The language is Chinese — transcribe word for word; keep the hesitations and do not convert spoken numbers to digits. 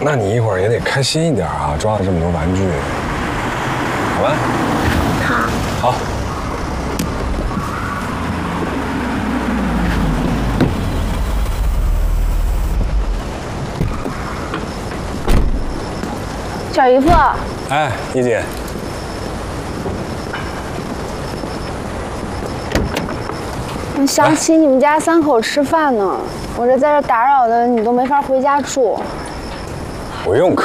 那你一会儿也得开心一点啊，抓了这么多玩具，好吧？好。好。 小姨夫。 哎，一姐。 我想请你们家三口吃饭呢，我这在这打扰的，你都没法回家住。 不用客